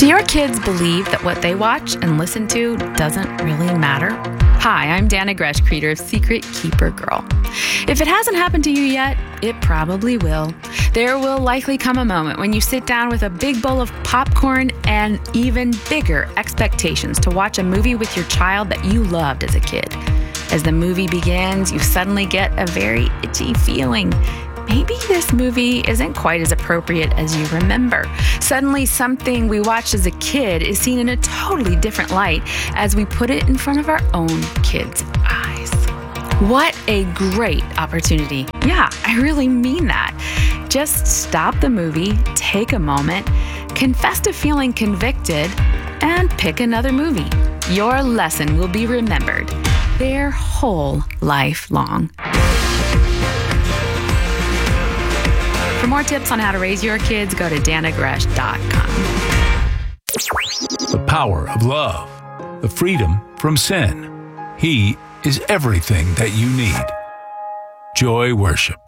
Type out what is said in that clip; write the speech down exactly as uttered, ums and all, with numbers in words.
Do your kids believe that what they watch and listen to doesn't really matter? Hi, I'm Dana Gresh, creator of Secret Keeper Girl. If it hasn't happened to you yet, it probably will. There will likely come a moment when you sit down with a big bowl of popcorn and even bigger expectations to watch a movie with your child that you loved as a kid. As the movie begins, you suddenly get a very itchy feeling. Maybe this movie isn't quite as appropriate as you remember. Suddenly, something we watched as a kid is seen in a totally different light as we put it in front of our own kids' eyes. What a great opportunity. Yeah, I really mean that. Just stop the movie, take a moment, confess to feeling convicted, and pick another movie. Your lesson will be remembered their whole life long. For more tips on how to raise your kids, go to dana gresh dot com. The power of love, the freedom from sin. He is everything that you need. Joy Worship.